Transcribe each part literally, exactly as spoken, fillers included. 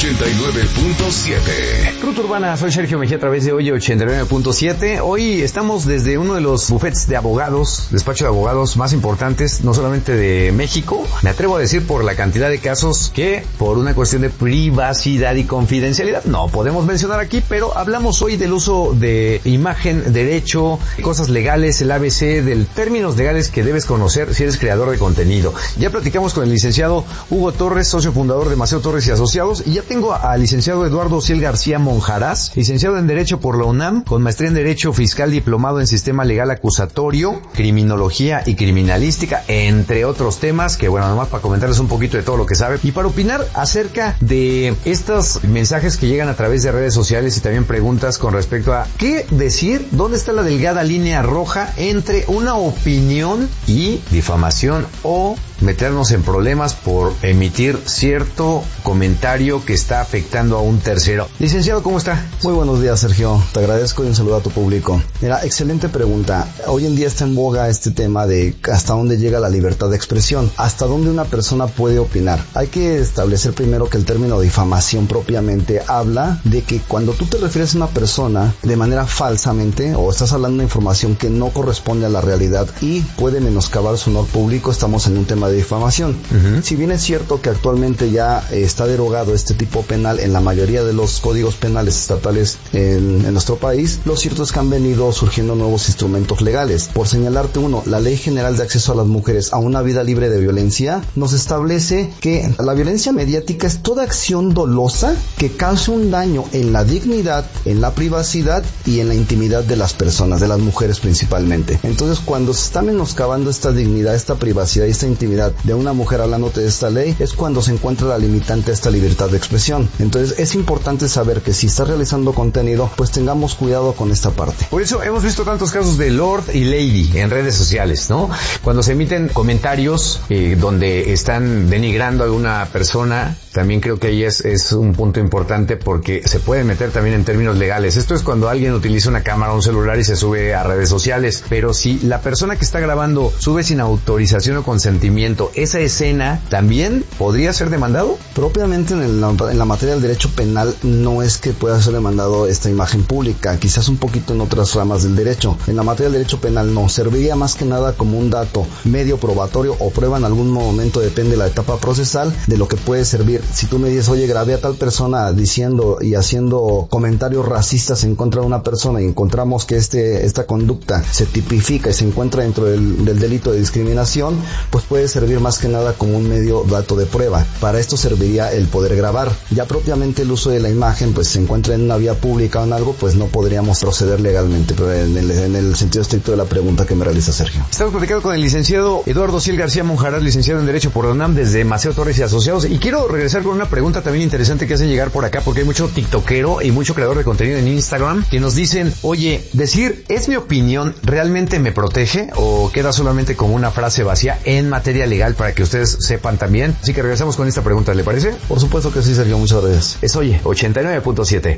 ochenta y nueve punto siete. Ruta Urbana, soy Sergio Mejía a través de Oye ochenta y nueve punto siete. Hoy estamos desde uno de los bufetes de abogados, despacho de abogados más importantes, no solamente de México, me atrevo a decir por la cantidad de casos que, por una cuestión de privacidad y confidencialidad, no podemos mencionar aquí, pero hablamos hoy del uso de imagen, derecho, cosas legales, el A B C, de términos legales que debes conocer si eres creador de contenido. Ya platicamos con el licenciado Hugo Torres, socio fundador de Maceo Torres y Asociados, y ya tengo al licenciado Eduardo Ociel García Monjarás, licenciado en Derecho por la UNAM, con maestría en Derecho Fiscal, diplomado en Sistema Legal Acusatorio, Criminología y Criminalística, entre otros temas, que bueno, nomás para comentarles un poquito de todo lo que sabe, y para opinar acerca de estos mensajes que llegan a través de redes sociales y también preguntas con respecto a qué decir, dónde está la delgada línea roja entre una opinión y difamación o meternos en problemas por emitir cierto comentario que está afectando a un tercero. Licenciado, ¿cómo está? Muy buenos días, Sergio. Te agradezco y un saludo a tu público. Mira, excelente pregunta. Hoy en día está en boga este tema de hasta dónde llega la libertad de expresión, hasta dónde una persona puede opinar. Hay que establecer primero que el término difamación propiamente habla de que cuando tú te refieres a una persona de manera falsamente o estás hablando de información que no corresponde a la realidad y puede menoscabar su honor público, estamos en un tema de difamación. Uh-huh. Si bien es cierto que actualmente ya eh, está derogado este tipo penal en la mayoría de los códigos penales estatales en, en nuestro país, lo cierto es que han venido surgiendo nuevos instrumentos legales. Por señalarte uno, la Ley General de Acceso a las Mujeres a una Vida Libre de Violencia nos establece que la violencia mediática es toda acción dolosa que cause un daño en la dignidad, en la privacidad y en la intimidad de las personas, de las mujeres principalmente. Entonces, cuando se está menoscabando esta dignidad, esta privacidad y esta intimidad de una mujer hablándote de esta ley, es cuando se encuentra la limitante a esta libertad de expresión. Entonces es importante saber que si estás realizando contenido, pues tengamos cuidado con esta parte. Por eso hemos visto tantos casos de Lord y Lady en redes sociales, ¿no? Cuando se emiten comentarios eh, donde están denigrando a alguna persona, también creo que ahí es, es un punto importante porque se puede meter también en términos legales. Esto es cuando alguien utiliza una cámara o un celular y se sube a redes sociales, pero si la persona que está grabando sube sin autorización o consentimiento, ¿esa escena también podría ser demandado? Propiamente en, el, en la materia del derecho penal no es que pueda ser demandado esta imagen pública, quizás un poquito en otras ramas del derecho. En la materia del derecho penal no, serviría más que nada como un dato medio probatorio o prueba en algún momento, depende de la etapa procesal, de lo que puede servir. Si tú me dices, oye, grabé a tal persona diciendo y haciendo comentarios racistas en contra de una persona y encontramos que este esta conducta se tipifica y se encuentra dentro del, del delito de discriminación, pues puede servir más que nada como un medio dato de prueba. Para esto serviría el poder grabar. Ya propiamente el uso de la imagen, pues se encuentra en una vía pública o en algo, pues no podríamos proceder legalmente, pero en el, en el sentido estricto de la pregunta que me realiza Sergio. Estamos platicando con el licenciado Eduardo Ociel García Monjarás, licenciado en Derecho por la UNAM desde Maceo Torres y Asociados, y quiero regresar con una pregunta también interesante que hacen llegar por acá, porque hay mucho tiktokero y mucho creador de contenido en Instagram que nos dicen, oye, decir es mi opinión realmente me protege o queda solamente como una frase vacía en materia legal, para que ustedes sepan también. Así que regresamos con esta pregunta, ¿le parece? Por supuesto que sí, Sergio, muchas gracias. Es Oye ochenta y nueve punto siete.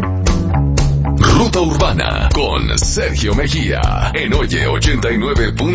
Ruta Urbana con Sergio Mejía en Oye ochenta y nueve punto siete.